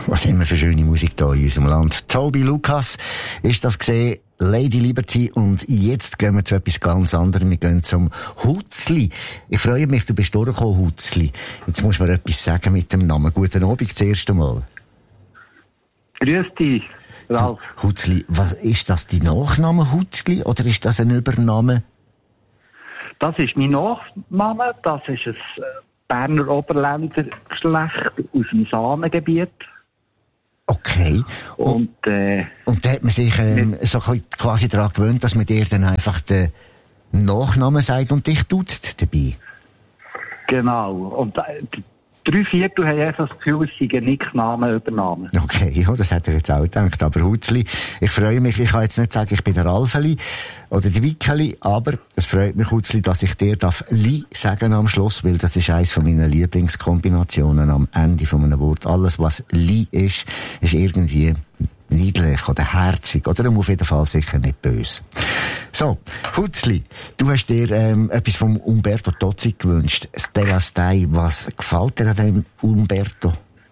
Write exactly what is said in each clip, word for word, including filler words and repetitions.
Was haben wir für schöne Musik hier in unserem Land. Toby Lucas ist das gesehen, Lady Liberty. Und jetzt gehen wir zu etwas ganz anderem. Wir gehen zum Hutzli. Ich freue mich, du bist durchgekommen, Hutzli. Jetzt musst du mir etwas sagen mit dem Namen. Guten Abend das erste Mal. Grüß dich, Ralf. Hutzli, was, ist das dein Nachname Hutzli oder ist das ein Übername? Das ist mein Nachname. Das ist ein Berner Oberländer Geschlecht aus dem Sahnengebiet. Okay. Und, äh, und da hat man sich ähm, so quasi daran gewöhnt, dass man dir dann einfach den Nachnamen sagt und dich duzt dabei. Genau. Und äh, drei Viertel haben einfach das Gefühl, es sei ein Nickname übernommen. Okay, ja, das hätte ich jetzt auch gedacht. Aber Hutzli, ich freue mich, ich kann jetzt nicht sagen, ich bin der Ralfeli oder der Wickeli, aber es freut mich, Hutzli, dass ich dir darf Li sagen am Schluss, weil das ist eines von meinen Lieblingskombinationen am Ende von einem Wort. Alles, was Li ist, ist irgendwie niedlich oder herzig oder auf jeden Fall sicher nicht böse. So, Hutzli, du hast dir ähm, etwas vom Umberto Tozzi gewünscht. Stella Stei, was gefällt dir an dem Umberto?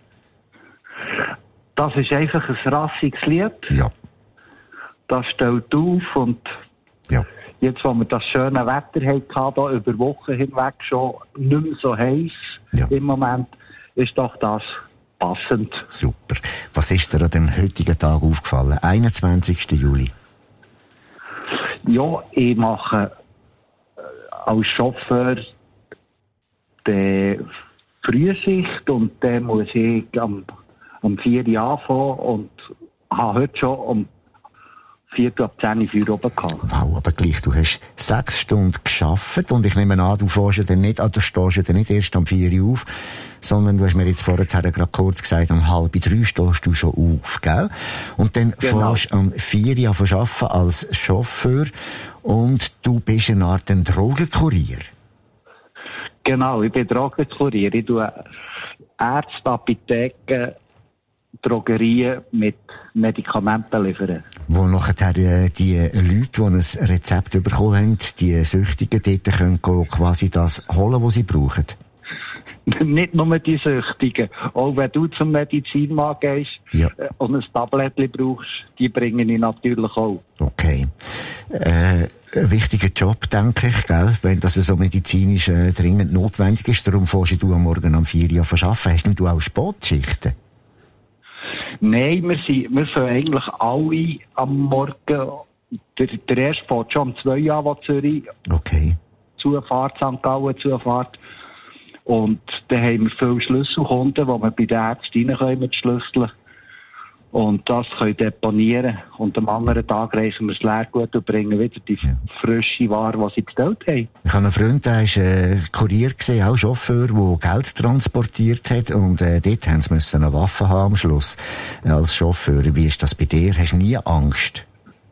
Das ist einfach ein rassiges Lied. Ja. Das stellt auf und ja. Jetzt, wo wir das schöne Wetter hatten, hier über Wochen hinweg schon nicht mehr so heiß ja. im Moment, ist doch das passend. Super. Was ist dir an dem heutigen Tag aufgefallen? einundzwanzigsten Juli. Ja, ich mache als Chauffeur die Frühschicht und dann muss ich am, am vier Uhr anfangen und habe heute schon um vier Uhr ab zehn Uhr für oben gehabt. Wow, aber gleich, du hast sechs Stunden gearbeitet und ich nehme an, du fährst ja dann nicht, du stehst ja dann nicht erst um vier Uhr auf, sondern du hast mir jetzt vorher gerade kurz gesagt, um halb drei stehst du schon auf, gell? Und dann genau. fährst du um vier Uhr an arbeiten als Chauffeur und du bist eine Art ein Drogenkurier. Genau, ich bin Drogenkurier. Ich tue Ärzte, Apotheken, Drogerien mit Medikamenten liefern. Wo nachher die, die Leute, die ein Rezept bekommen haben, die Süchtigen dort können quasi das holen, was sie brauchen. Nicht nur die Süchtigen. Auch wenn du zum Medizinmann gehst ja. und ein Tablettchen brauchst, die bringen ich natürlich auch. Okay. Äh, ein wichtiger Job, denke ich, gell? Wenn das so medizinisch äh, dringend notwendig ist. Darum fährst du am Morgen um vier Uhr arbeiten. Hast denn du auch Sportschichten? Nein, wir sind, wir sind eigentlich alle am Morgen, der, der erste fährt schon um zwei Uhr an, Zürich. Okay. Zufahrt, Sankt Gallen, Zufahrt. Und dann haben wir viele Schlüsselkunden, wo wir bei den Ärzten rein können mit Schlüsseln. Und das können deponieren. Und am anderen Tag reichen wir das Leergut und bringen wieder die ja. frische Ware, die sie bestellt haben. Ich habe einen Freund, der ist äh, Kurier gesehen, auch Chauffeur, der Geld transportiert hat. Und äh, dort haben sie müssen eine Waffe haben am Schluss. Äh, als Chauffeur. Wie ist das bei dir? Hast du nie Angst?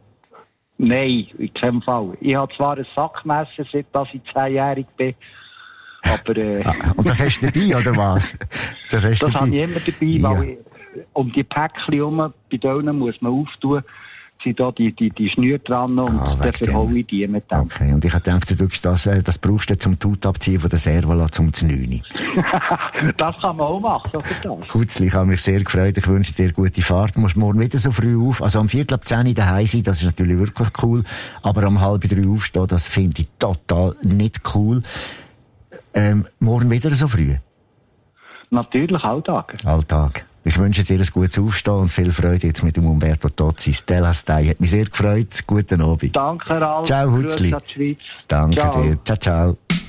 Nein, in keinem Fall. Ich habe zwar ein Sackmesser, seit ich zehnjährig bin. Aber, äh, ah, und das hast du dabei, oder was? Das, hast das dabei? habe ich immer dabei, ja. weil ich, um die Päckchen herum, bei denen muss man auftun, sind da die, die, die Schnüre dran und ah, dann verhaue ich die mit dem. Okay, und ich habe gedacht, du tust das, das brauchst du zum Tut abziehen von der Servola zum Znüni. Das kann man auch machen, oder das? Hutzli, ich habe mich sehr gefreut, ich wünsche dir gute Fahrt. Du musst morgen wieder so früh auf, also am Viertel ab zehn Uhr daheim sein, das ist natürlich wirklich cool, aber um halb drei aufstehen, das finde ich total nicht cool. Ähm, morgen wieder so früh? Natürlich, Alltag. Alltag. Ich wünsche dir ein gutes Aufstehen und viel Freude jetzt mit dem Umberto Tozzi. Stella Stei hat mich sehr gefreut. Guten Abend. Danke, Ralf. Ciao, Hutzli. Grüß an die Schweiz. Danke ciao. dir. Ciao, ciao.